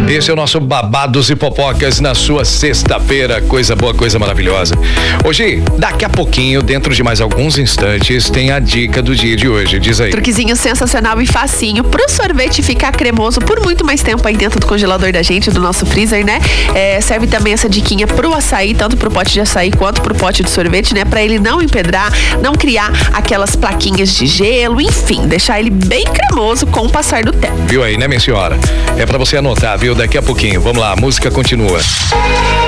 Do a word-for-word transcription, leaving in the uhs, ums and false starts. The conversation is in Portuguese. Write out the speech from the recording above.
Esse é o nosso Babados e Popocas na sua sexta-feira. Coisa boa, coisa maravilhosa. Hoje, daqui a pouquinho, dentro de mais alguns instantes, tem a dica do dia de hoje. Diz aí. Truquezinho sensacional e facinho pro sorvete ficar cremoso por muito mais tempo aí dentro do congelador da gente, do nosso freezer, né? É, serve também essa diquinha pro açaí, tanto pro pote de açaí quanto pro pote de sorvete, né? Pra ele não empedrar, não criar aquelas plaquinhas de gelo, enfim, deixar ele bem cremoso com o passar do tempo. Viu aí, né, minha senhora? É pra você anotar, viu? Daqui a pouquinho. Vamos lá, a música continua.